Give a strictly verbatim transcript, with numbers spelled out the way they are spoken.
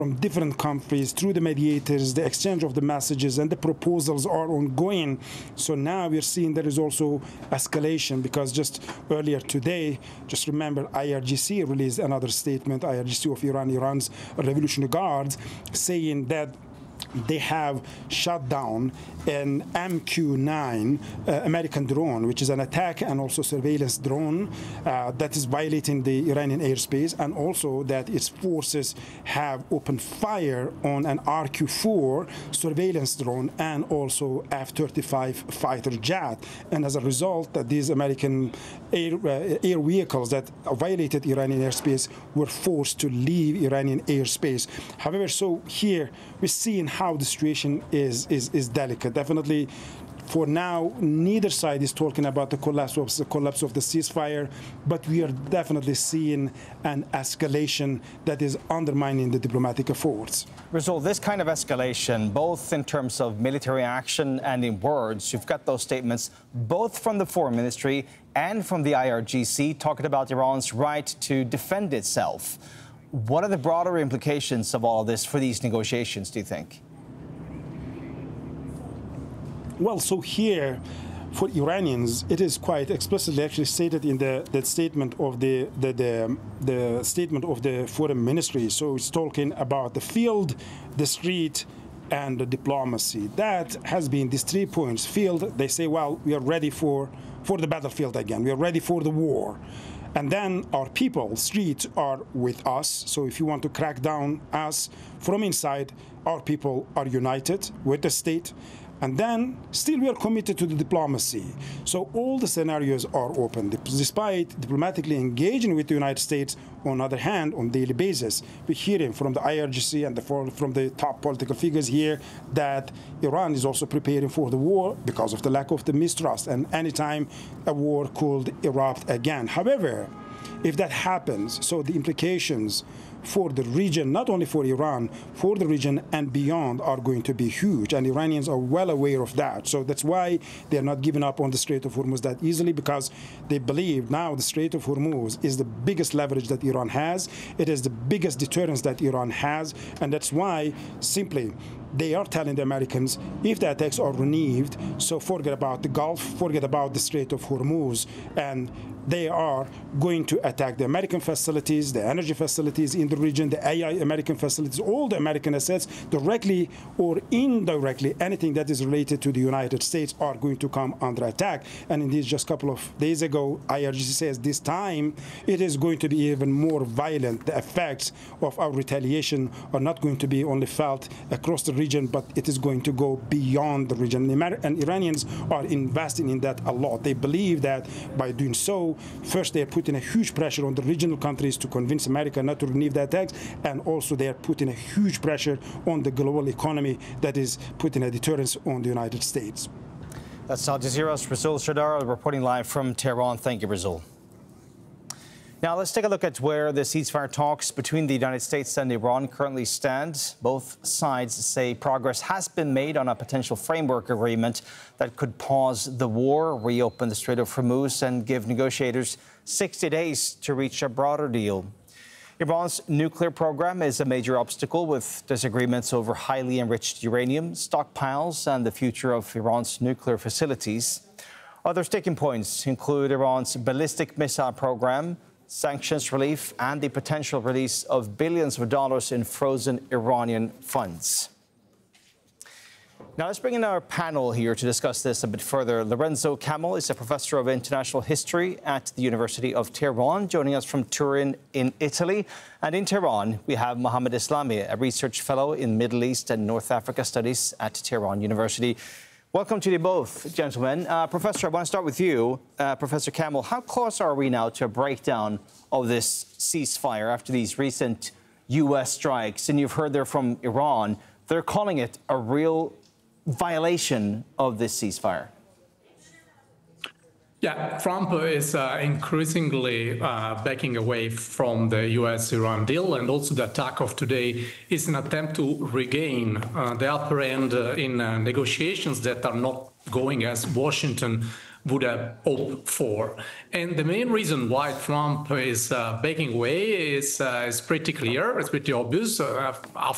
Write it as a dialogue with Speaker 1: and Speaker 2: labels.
Speaker 1: from different countries through the mediators. The exchange of the messages and the proposals are ongoing. So now we're seeing there is also escalation, because just earlier today, just remember, I R G C released another statement, I R G C of Iran, Iran's Revolutionary Guards, saying that they have shot down an M Q nine uh, American drone, which is an attack and also surveillance drone uh, that is violating the Iranian airspace, and also that its forces have opened fire on an R Q four surveillance drone and also F thirty-five fighter jet. And as a result, that these American air, uh, air vehicles that violated Iranian airspace were forced to leave Iranian airspace. However, so here we're seeing how the situation is, is, is delicate. Definitely, for now, neither side is talking about the collapse of the collapse of the ceasefire, but we are definitely seeing an escalation that is undermining the diplomatic efforts.
Speaker 2: Rasool, this kind of escalation, both in terms of military action and in words, you've got those statements both from the Foreign Ministry and from the I R G C talking about Iran's right to defend itself. What are the broader implications of all of this for these negotiations, do you think?
Speaker 1: Well, so here, for Iranians, it is quite explicitly actually stated in the, the statement of the, the, the, the statement of the Foreign Ministry. So it's talking about the field, the street, and the diplomacy. That has been these three points. Field, they say, well, we are ready for, for the battlefield again. We are ready for the war. And then our people, streets, are with us. So if you want to crack down us from inside, our people are united with the state. And then still we are committed to the diplomacy. So all the scenarios are open. Despite diplomatically engaging with the United States, on the other hand, on a daily basis, we're hearing from the I R G C and the, from the top political figures here that Iran is also preparing for the war because of the lack of the mistrust. And anytime a war could erupt again. However, if that happens, so the implications for the region, not only for Iran, for the region and beyond, are going to be huge. And Iranians are well aware of that. So that's why they're not giving up on the Strait of Hormuz that easily, because they believe now the Strait of Hormuz is the biggest leverage that Iran has. It is the biggest deterrence that Iran has. And that's why simply they are telling the Americans, if the attacks are renewed, so forget about the Gulf, forget about the Strait of Hormuz, and they are going to attack the American facilities, the energy facilities in the region, the A I American facilities, all the American assets, directly or indirectly, anything that is related to the United States are going to come under attack. And indeed, just a couple of days ago, I R G C says this time it is going to be even more violent. The effects of our retaliation are not going to be only felt across the region, but it is going to go beyond the region. And Iranians are investing in that a lot. They believe that by doing so, first, they are putting a huge pressure on the regional countries to convince America not to renew the attacks, and also they are putting a huge pressure on the global economy that is putting a deterrence on the United States.
Speaker 2: That's Al Jazeera's Rasool Sardar reporting live from Tehran. Thank you, Rasool. Now, let's take a look at where the ceasefire talks between the United States and Iran currently stand. Both sides say progress has been made on a potential framework agreement that could pause the war, reopen the Strait of Hormuz, and give negotiators sixty days to reach a broader deal. Iran's nuclear program is a major obstacle, with disagreements over highly enriched uranium, stockpiles, and the future of Iran's nuclear facilities. Other sticking points include Iran's ballistic missile program, sanctions relief, and the potential release of billions of dollars in frozen Iranian funds. Now, let's bring in our panel here to discuss this a bit further. Lorenzo Camel is a professor of international history at the University of Tehran, joining us from Turin in Italy. And in Tehran, we have Mohammed Islami, a research fellow in Middle East and North Africa studies at Tehran University. Welcome to you both, gentlemen. Uh, Professor, I want to start with you. Uh, Professor Camel, how close are we now to a breakdown of this ceasefire after these recent U S strikes? And you've heard there from Iran. They're calling it a real violation of this ceasefire.
Speaker 3: Yeah, Trump is uh, increasingly uh, backing away from the U S Iran deal, and also the attack of today is an attempt to regain uh, the upper end uh, in uh, negotiations that are not going as Washington would have hoped for. And the main reason why Trump is uh, backing away is, uh, is pretty clear, it's pretty obvious. Uh, after